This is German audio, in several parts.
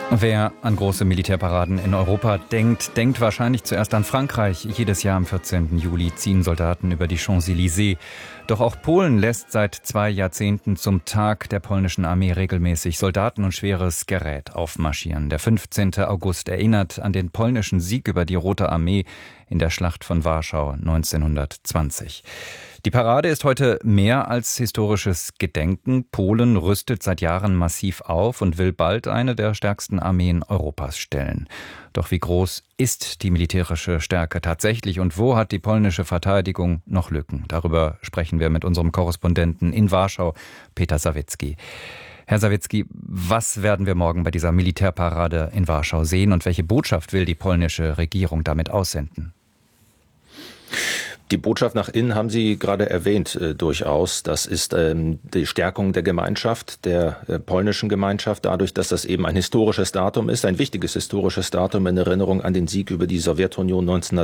Wer an große Militärparaden in Europa denkt wahrscheinlich zuerst an Frankreich. Jedes Jahr am 14. Juli ziehen Soldaten über die Champs-Élysées. Doch auch Polen lässt seit 2 Jahrzehnten zum Tag der polnischen Armee regelmäßig Soldaten und schweres Gerät aufmarschieren. Der 15. August erinnert an den polnischen Sieg über die Rote Armee in der Schlacht von Warschau 1920. Die Parade ist heute mehr als historisches Gedenken. Polen rüstet seit Jahren massiv auf und will bald eine der stärksten Armeen Europas stellen. Doch wie groß ist die militärische Stärke tatsächlich und wo hat die polnische Verteidigung noch Lücken? Darüber sprechen wir mit unserem Korrespondenten in Warschau, Peter Sawicki. Herr Sawicki, was werden wir morgen bei dieser Militärparade in Warschau sehen und welche Botschaft will die polnische Regierung damit aussenden? Die Botschaft nach innen haben Sie gerade erwähnt, durchaus. Das ist die Stärkung der Gemeinschaft, der polnischen Gemeinschaft, dadurch, dass das eben ein historisches Datum ist, ein wichtiges historisches Datum in Erinnerung an den Sieg über die Sowjetunion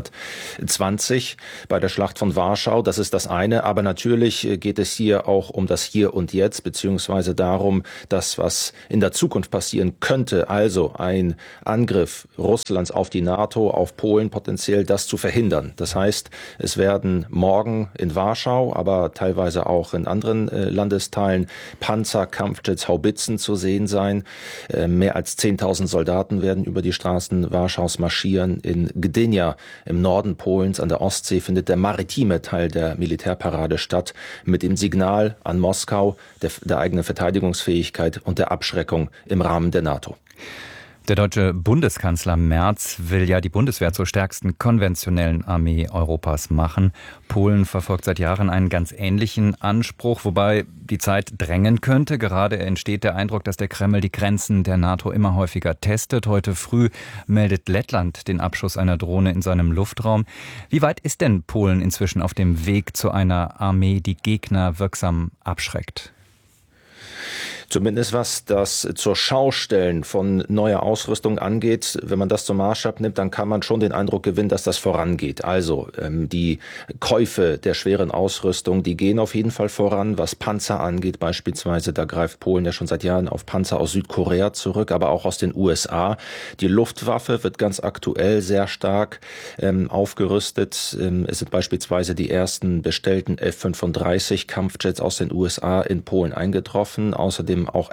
1920 bei der Schlacht von Warschau. Das ist das eine. Aber natürlich geht es hier auch um das Hier und Jetzt, beziehungsweise darum, dass was in der Zukunft passieren könnte, also ein Angriff Russlands auf die NATO, auf Polen potenziell, das zu verhindern. Das heißt, es werden morgen in Warschau, aber teilweise auch in anderen Landesteilen Panzer, Kampfjets, Haubitzen zu sehen sein. Mehr als 10.000 Soldaten werden über die Straßen Warschaus marschieren. In Gdynia im Norden Polens an der Ostsee findet der maritime Teil der Militärparade statt, mit dem Signal an Moskau der eigenen Verteidigungsfähigkeit und der Abschreckung im Rahmen der NATO. Der deutsche Bundeskanzler Merz will ja die Bundeswehr zur stärksten konventionellen Armee Europas machen. Polen verfolgt seit Jahren einen ganz ähnlichen Anspruch, wobei die Zeit drängen könnte. Gerade entsteht der Eindruck, dass der Kreml die Grenzen der NATO immer häufiger testet. Heute früh meldet Lettland den Abschuss einer Drohne in seinem Luftraum. Wie weit ist denn Polen inzwischen auf dem Weg zu einer Armee, die Gegner wirksam abschreckt? Zumindest was das zur Schaustellen von neuer Ausrüstung angeht, wenn man das zum Maßstab nimmt, dann kann man schon den Eindruck gewinnen, dass das vorangeht. Also die Käufe der schweren Ausrüstung, die gehen auf jeden Fall voran. Was Panzer angeht beispielsweise, da greift Polen ja schon seit Jahren auf Panzer aus Südkorea zurück, aber auch aus den USA. Die Luftwaffe wird ganz aktuell sehr stark aufgerüstet. Es sind beispielsweise die ersten bestellten F-35 Kampfjets aus den USA in Polen eingetroffen. Außerdem auch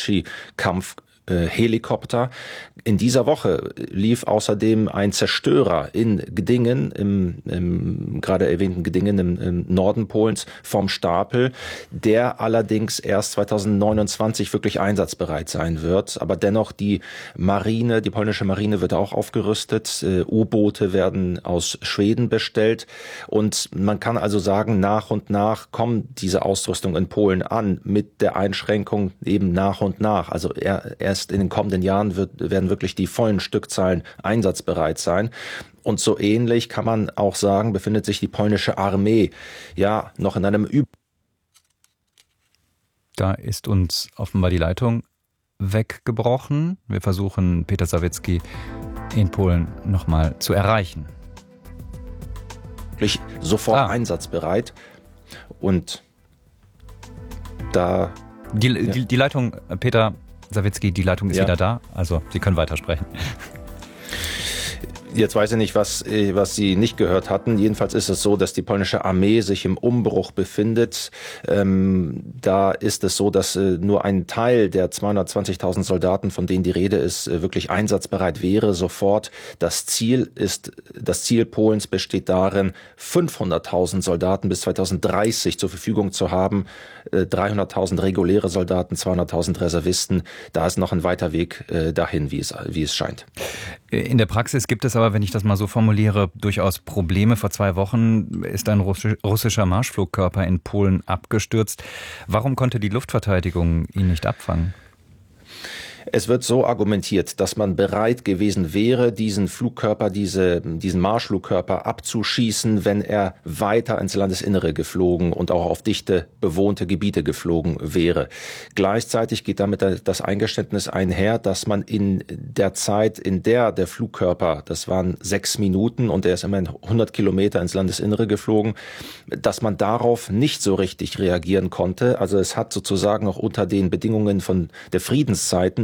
Apache-Kampfhelikopter. In dieser Woche lief außerdem ein Zerstörer in Gdynia, im gerade erwähnten Gdynia im Norden Polens, vom Stapel, der allerdings erst 2029 wirklich einsatzbereit sein wird. Aber dennoch die polnische Marine wird auch aufgerüstet. U-Boote werden aus Schweden bestellt. Und man kann also sagen, nach und nach kommt diese Ausrüstung in Polen an, mit der Einschränkung eben nach und nach. Also erst in den kommenden Jahren werden wirklich die vollen Stückzahlen einsatzbereit sein. Und so ähnlich kann man auch sagen, befindet sich die polnische Armee ja noch in einem Da ist uns offenbar die Leitung weggebrochen. Wir versuchen, Peter Sawicki in Polen nochmal zu erreichen. Sofort einsatzbereit. Und da... Die Leitung, Peter Sawicki, die Leitung ist wieder da. Also Sie können weitersprechen. Jetzt weiß ich nicht, was Sie nicht gehört hatten. Jedenfalls ist es so, dass die polnische Armee sich im Umbruch befindet. Da ist es so, dass nur ein Teil der 220.000 Soldaten, von denen die Rede ist, wirklich einsatzbereit wäre sofort. Das Ziel Polens besteht darin, 500.000 Soldaten bis 2030 zur Verfügung zu haben. 300.000 reguläre Soldaten, 200.000 Reservisten. Da ist noch ein weiter Weg dahin, wie es scheint. In der Praxis gibt es aber, wenn ich das mal so formuliere, durchaus Probleme. Vor 2 Wochen ist ein russischer Marschflugkörper in Polen abgestürzt. Warum konnte die Luftverteidigung ihn nicht abfangen? Es wird so argumentiert, dass man bereit gewesen wäre, diesen Flugkörper, diesen Marschflugkörper abzuschießen, wenn er weiter ins Landesinnere geflogen und auch auf dichte bewohnte Gebiete geflogen wäre. Gleichzeitig geht damit das Eingeständnis einher, dass man in der Zeit, in der der Flugkörper, das waren 6 Minuten und er ist immerhin 100 Kilometer ins Landesinnere geflogen, dass man darauf nicht so richtig reagieren konnte. Also es hat sozusagen auch unter den Bedingungen von der Friedenszeiten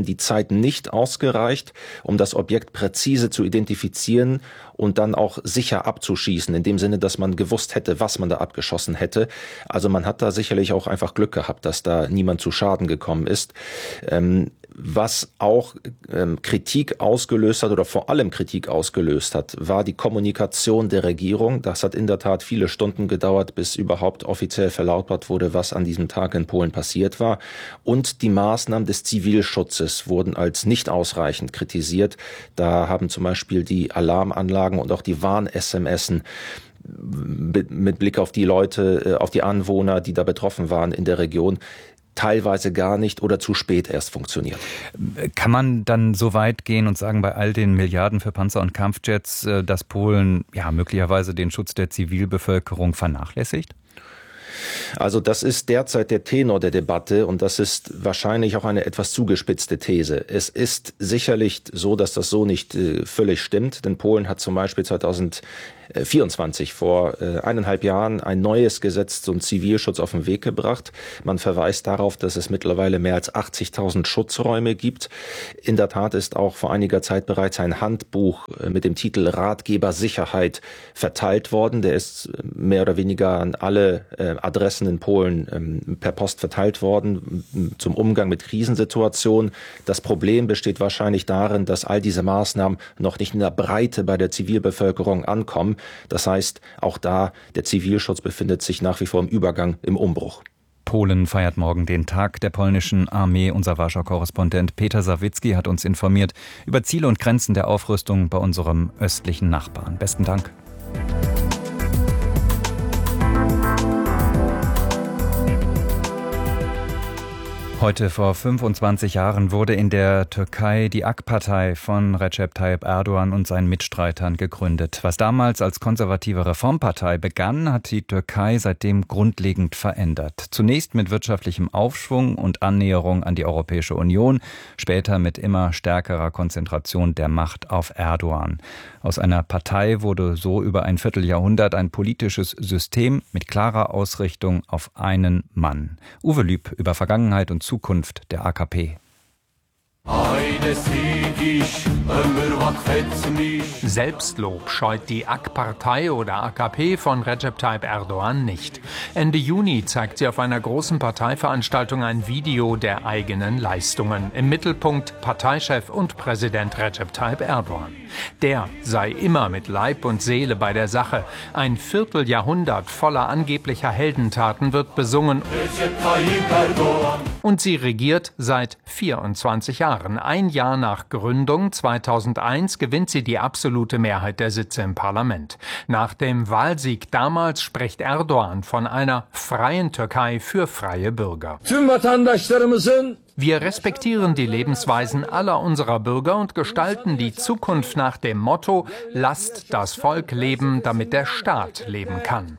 die Zeit nicht ausgereicht, um das Objekt präzise zu identifizieren und dann auch sicher abzuschießen, in dem Sinne, dass man gewusst hätte, was man da abgeschossen hätte. Also man hat da sicherlich auch einfach Glück gehabt, dass da niemand zu Schaden gekommen ist. Was auch Kritik ausgelöst hat oder vor allem Kritik ausgelöst hat, war die Kommunikation der Regierung. Das hat in der Tat viele Stunden gedauert, bis überhaupt offiziell verlautbart wurde, was an diesem Tag in Polen passiert war. Und die Maßnahmen des Zivilschutzes wurden als nicht ausreichend kritisiert. Da haben zum Beispiel die Alarmanlagen und auch die Warn-SMSen mit Blick auf die Leute, auf die Anwohner, die da betroffen waren in der Region, teilweise gar nicht oder zu spät erst funktioniert. Kann man dann so weit gehen und sagen, bei all den Milliarden für Panzer und Kampfjets, dass Polen möglicherweise den Schutz der Zivilbevölkerung vernachlässigt? Also das ist derzeit der Tenor der Debatte und das ist wahrscheinlich auch eine etwas zugespitzte These. Es ist sicherlich so, dass das so nicht völlig stimmt, denn Polen hat zum Beispiel 2024 vor 1,5 Jahren ein neues Gesetz zum Zivilschutz auf den Weg gebracht. Man verweist darauf, dass es mittlerweile mehr als 80.000 Schutzräume gibt. In der Tat ist auch vor einiger Zeit bereits ein Handbuch mit dem Titel Ratgeber Sicherheit verteilt worden. Der ist mehr oder weniger an alle Adressen in Polen per Post verteilt worden zum Umgang mit Krisensituationen. Das Problem besteht wahrscheinlich darin, dass all diese Maßnahmen noch nicht in der Breite bei der Zivilbevölkerung ankommen. Das heißt, auch da, der Zivilschutz befindet sich nach wie vor im Übergang, im Umbruch. Polen feiert morgen den Tag der polnischen Armee. Unser Warschau-Korrespondent Peter Sawicki hat uns informiert über Ziele und Grenzen der Aufrüstung bei unserem östlichen Nachbarn. Besten Dank. Heute vor 25 Jahren wurde in der Türkei die AK-Partei von Recep Tayyip Erdogan und seinen Mitstreitern gegründet. Was damals als konservative Reformpartei begann, hat die Türkei seitdem grundlegend verändert. Zunächst mit wirtschaftlichem Aufschwung und Annäherung an die Europäische Union, später mit immer stärkerer Konzentration der Macht auf Erdogan. Aus einer Partei wurde so über ein Vierteljahrhundert ein politisches System mit klarer Ausrichtung auf einen Mann. Uwe Lüb über Vergangenheit und Zukunft der AKP. Selbstlob scheut die AK-Partei oder AKP von Recep Tayyip Erdogan nicht. Ende Juni zeigt sie auf einer großen Parteiveranstaltung ein Video der eigenen Leistungen. Im Mittelpunkt Parteichef und Präsident Recep Tayyip Erdogan. Der sei immer mit Leib und Seele bei der Sache. Ein Vierteljahrhundert voller angeblicher Heldentaten wird besungen. Und sie regiert seit 24 Jahren. Ein Jahr nach Gründung, 2001, gewinnt sie die absolute Mehrheit der Sitze im Parlament. Nach dem Wahlsieg damals spricht Erdogan von einer freien Türkei für freie Bürger. Wir respektieren die Lebensweisen aller unserer Bürger und gestalten die Zukunft nach dem Motto: Lasst das Volk leben, damit der Staat leben kann.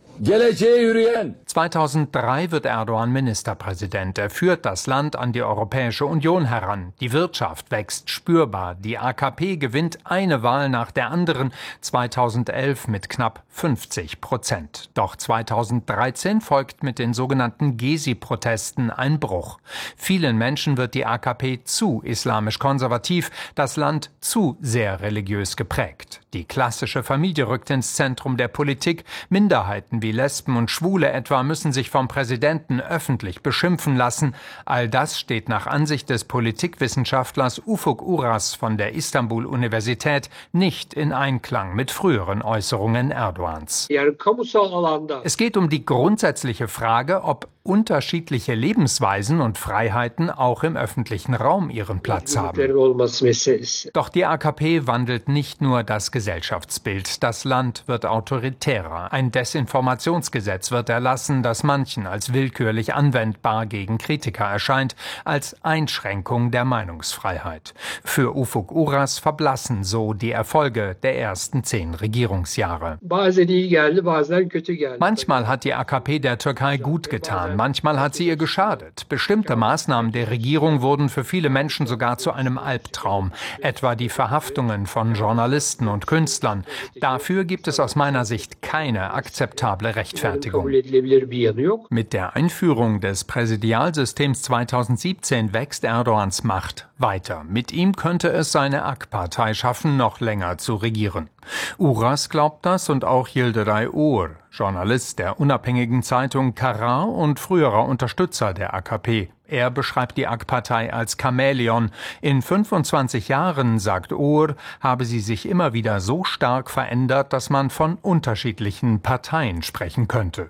2003 wird Erdogan Ministerpräsident. Er führt das Land an die Europäische Union heran. Die Wirtschaft wächst spürbar. Die AKP gewinnt eine Wahl nach der anderen, 2011 mit knapp 50%. Doch 2013 folgt mit den sogenannten Gezi-Protesten ein Bruch. Vielen Menschen wird die AKP zu islamisch konservativ, das Land zu sehr religiös geprägt. Die klassische Familie rückt ins Zentrum der Politik. Minderheiten wie Lesben und Schwule etwa müssen sich vom Präsidenten öffentlich beschimpfen lassen. All das steht nach Ansicht des Politikwissenschaftlers Ufuk Uras von der Istanbul-Universität nicht in Einklang mit früheren Äußerungen Erdogans. Es geht um die grundsätzliche Frage, ob unterschiedliche Lebensweisen und Freiheiten auch im öffentlichen Raum ihren Platz haben. Doch die AKP wandelt nicht nur das Gesellschaftsbild. Das Land wird autoritärer. Ein Desinformationsgesetz wird erlassen, das manchen als willkürlich anwendbar gegen Kritiker erscheint, als Einschränkung der Meinungsfreiheit. Für Ufuk Uras verblassen so die Erfolge der ersten 10 Regierungsjahre. Manchmal hat die AKP der Türkei gut getan. Sondern manchmal hat sie ihr geschadet. Bestimmte Maßnahmen der Regierung wurden für viele Menschen sogar zu einem Albtraum. Etwa die Verhaftungen von Journalisten und Künstlern. Dafür gibt es aus meiner Sicht keine akzeptable Rechtfertigung. Mit der Einführung des Präsidialsystems 2017 wächst Erdogans Macht weiter. Mit ihm könnte es seine AK-Partei schaffen, noch länger zu regieren. Uras glaubt das und auch Yildiray Ur, Journalist der unabhängigen Zeitung Karar und früherer Unterstützer der AKP. Er beschreibt die AK-Partei als Chamäleon. In 25 Jahren, sagt Ur, habe sie sich immer wieder so stark verändert, dass man von unterschiedlichen Parteien sprechen könnte.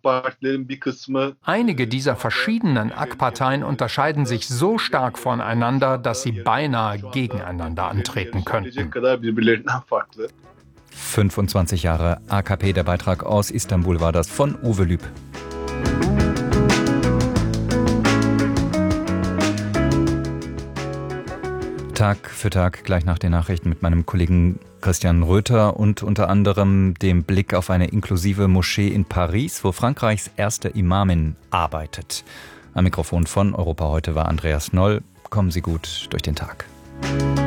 Einige dieser verschiedenen AK-Parteien unterscheiden sich so stark voneinander, dass sie beinahe gegeneinander antreten könnten. 25 Jahre AKP, der Beitrag aus Istanbul war das von Uwe Lüb. Tag für Tag, gleich nach den Nachrichten mit meinem Kollegen Christian Röther und unter anderem dem Blick auf eine inklusive Moschee in Paris, wo Frankreichs erste Imamin arbeitet. Am Mikrofon von Europa heute war Andreas Noll. Kommen Sie gut durch den Tag.